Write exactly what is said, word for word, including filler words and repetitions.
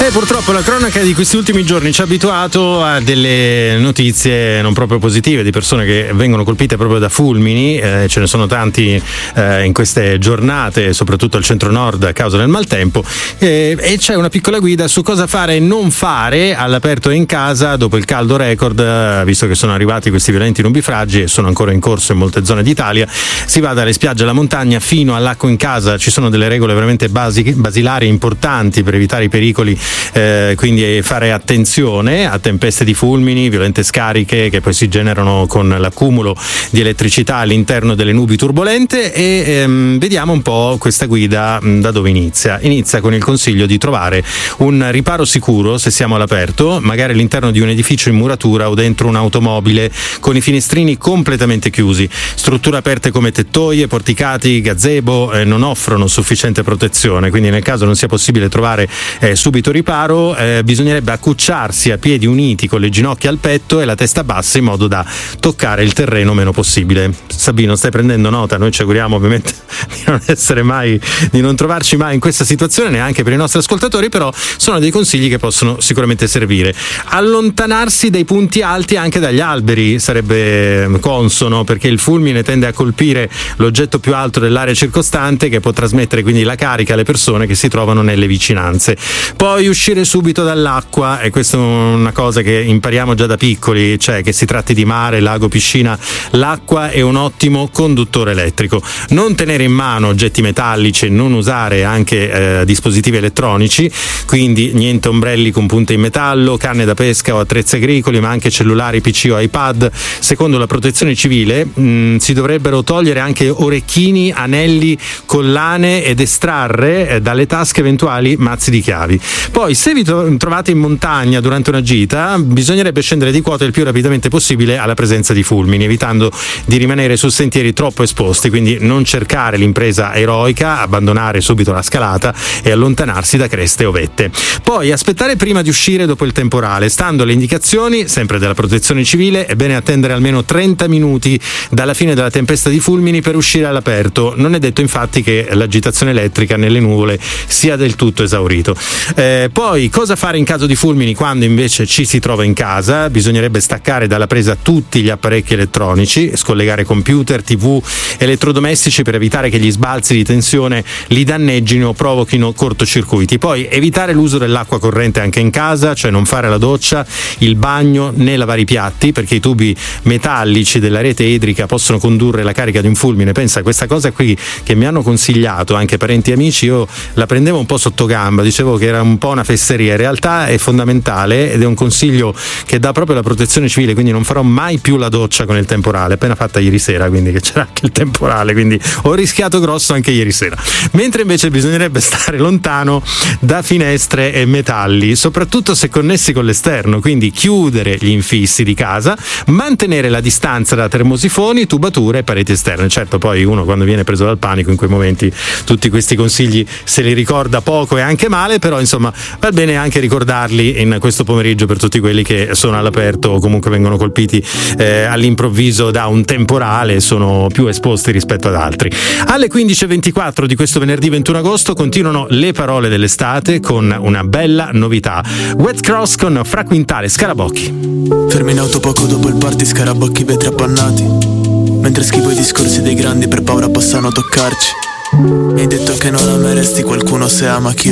Beh, purtroppo la cronaca di questi ultimi giorni ci ha abituato a delle notizie non proprio positive di persone che vengono colpite proprio da fulmini. Eh, ce ne sono tanti eh, in queste giornate, soprattutto al centro-nord a causa del maltempo. Eh, e c'è una piccola guida su cosa fare e non fare all'aperto e in casa dopo il caldo record, eh, visto che sono arrivati questi violenti nubifragi e sono ancora in corso in molte zone d'Italia. Si va dalle spiagge alla montagna fino all'acqua in casa. Ci sono delle regole veramente basiche, basilari importanti per evitare i pericoli. Eh, quindi fare attenzione a tempeste di fulmini, violente scariche che poi si generano con l'accumulo di elettricità all'interno delle nubi turbolente. E ehm, vediamo un po' questa guida mh, da dove inizia. Inizia con il consiglio di trovare un riparo sicuro se siamo all'aperto, magari all'interno di un edificio in muratura o dentro un'automobile con i finestrini completamente chiusi. Strutture aperte come tettoie, porticati, gazebo eh, non offrono sufficiente protezione, quindi nel caso non sia possibile trovare eh, subito riparo, eh, bisognerebbe accucciarsi a piedi uniti con le ginocchia al petto e la testa bassa in modo da toccare il terreno meno possibile. Sabino, stai prendendo nota? Noi ci auguriamo ovviamente di non essere mai, di non trovarci mai in questa situazione, neanche per i nostri ascoltatori, però sono dei consigli che possono sicuramente servire. Allontanarsi dai punti alti, anche dagli alberi, sarebbe consono, perché il fulmine tende a colpire l'oggetto più alto dell'area circostante, che può trasmettere quindi la carica alle persone che si trovano nelle vicinanze. Poi uscire subito dall'acqua, e questa è una cosa che impariamo già da piccoli, cioè che si tratti di mare, lago, piscina, l'acqua è un ottimo conduttore elettrico. Non tenere in mano oggetti metallici, non usare anche eh, dispositivi elettronici, quindi niente ombrelli con punte in metallo, canne da pesca o attrezzi agricoli, ma anche cellulari, P C o iPad. Secondo la protezione civile mh, si dovrebbero togliere anche orecchini, anelli, collane ed estrarre eh, dalle tasche eventuali mazzi di chiavi. Poi, se vi trovate in montagna durante una gita, bisognerebbe scendere di quota il più rapidamente possibile alla presenza di fulmini, evitando di rimanere su sentieri troppo esposti, quindi non cercare l'impresa eroica, abbandonare subito la scalata e allontanarsi da creste o vette. Poi aspettare prima di uscire dopo il temporale. Stando alle indicazioni, sempre della protezione civile, è bene attendere almeno trenta minuti dalla fine della tempesta di fulmini per uscire all'aperto. Non è detto infatti che l'agitazione elettrica nelle nuvole sia del tutto esaurito. Eh, poi cosa fare in caso di fulmini quando invece ci si trova in casa? Bisognerebbe staccare dalla presa tutti gli apparecchi elettronici, scollegare computer, tivù, elettrodomestici per evitare che gli sbalzi di tensione li danneggino o provochino cortocircuiti. Poi evitare l'uso dell'acqua corrente anche in casa, cioè non fare la doccia, il bagno né lavare i piatti, perché i tubi metallici della rete idrica possono condurre la carica di un fulmine. Pensa, questa cosa qui che mi hanno consigliato anche parenti e amici, io la prendevo un po' sotto gamba, dicevo che era un po' una fesseria. In realtà è fondamentale ed è un consiglio che dà proprio la protezione civile, quindi non farò mai più la doccia con il temporale, appena fatta ieri sera, quindi che c'era anche il temporale, quindi ho rischiato grosso anche ieri sera. Mentre invece bisognerebbe stare lontano da finestre e metalli, soprattutto se connessi con l'esterno, quindi chiudere gli infissi di casa, mantenere la distanza da termosifoni, tubature e pareti esterne. Certo, poi uno quando viene preso dal panico in quei momenti tutti questi consigli se li ricorda poco e anche male, però insomma va bene anche ricordarli in questo pomeriggio per tutti quelli che sono all'aperto o comunque vengono colpiti eh, all'improvviso da un temporale e sono più esposti rispetto ad altri. Alle quindici e ventiquattro di questo venerdì ventuno agosto continuano le parole dell'estate con una bella novità. Wet Cross con Fra Quintale, Scarabocchi. Fermi in auto poco dopo il party, scarabocchi vetri appannati, mentre schivo i discorsi dei grandi per paura possano toccarci. Mi hai detto che non ameresti qualcuno se ama chi